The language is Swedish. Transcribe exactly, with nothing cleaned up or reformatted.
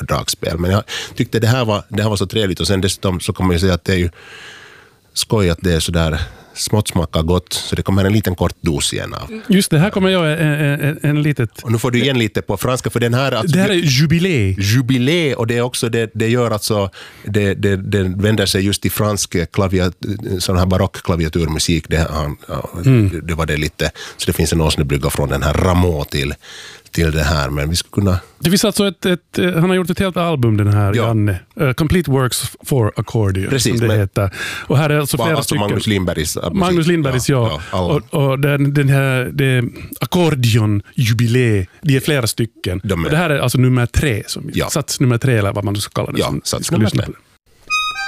för dragspel. Men jag tyckte det här var, det här var så trevligt, och sen dessutom så kan man ju säga att det är ju skoj att det är så där smått smakar gott, så det kommer en liten kort dos igen av. Just det, här kommer jag en, en, en litet... Och nu får du igen lite på franska, för den här... Alltså, det här är jubilé. Jubilé, och det är också, det, det gör alltså, det, det, det vänder sig just till fransk klaviat, sån här barockklaviaturmusik, det, mm. det var det lite, så det finns en åsnebrygga från den här Rameau till till det här, men vi skulle kunna... Det finns alltså ett, ett, han har gjort ett helt album, den här, ja. Janne. Uh, Complete Works for Accordion. Precis, som det men, heter. Och här är alltså flera alltså stycken. Magnus Lindbergs musik. Magnus Lindbergs, ja. ja, ja och och den, den här, det accordion jubilé, det är flera stycken. De är. Och det här är alltså nummer tre, som, ja. sats nummer tre, eller vad man ska kalla det. Ja, som, sats nummer tre.